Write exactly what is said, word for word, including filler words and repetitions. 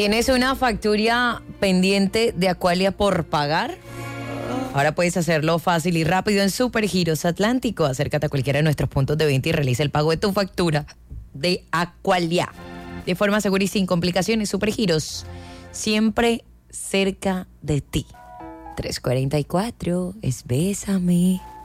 ¿Tienes una factura pendiente de Aqualia por pagar? Ahora puedes hacerlo fácil y rápido en Supergiros Atlántico. Acércate a cualquiera de nuestros puntos de venta y realiza el pago de tu factura de Aqualia de forma segura y sin complicaciones. Supergiros, siempre cerca de ti. tres cuarenta y cuatro es Bésame.